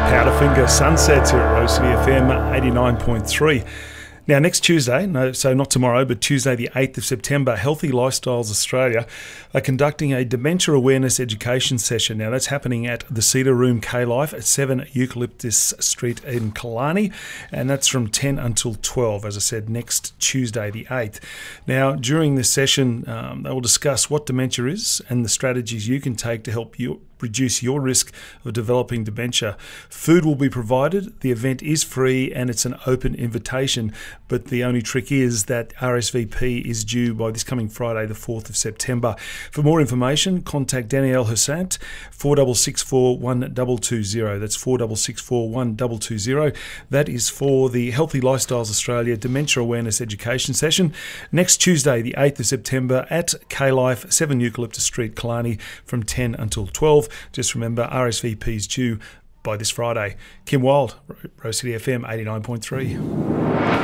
Powderfinger Sunsets here at Rose City FM 89.3. Now, next Tuesday, so not tomorrow, but Tuesday the 8th of September, Healthy Lifestyles Australia are conducting a dementia awareness education session. Now, that's happening at the Cedar Room K-Life at 7 Eucalyptus Street in Killarney, and that's from 10 until 12, as I said, next Tuesday the 8th. Now, during this session, they will discuss what dementia is and the strategies you can take to help you reduce your risk of developing dementia. Food will be provided. The event is free and it's an open invitation, but the only trick is that RSVP is due by this coming Friday, the 4th of September. For more information, contact Danielle Hussant, 4664 1220. That's 4664 1220. That is for the Healthy Lifestyles Australia Dementia Awareness Education Session next Tuesday, the 8th of September at K-Life, 7 Eucalyptus Street, Killarney, from 10 until 12. Just remember, RSVP is due by this Friday. Kim Wild, Rose City FM 89.3.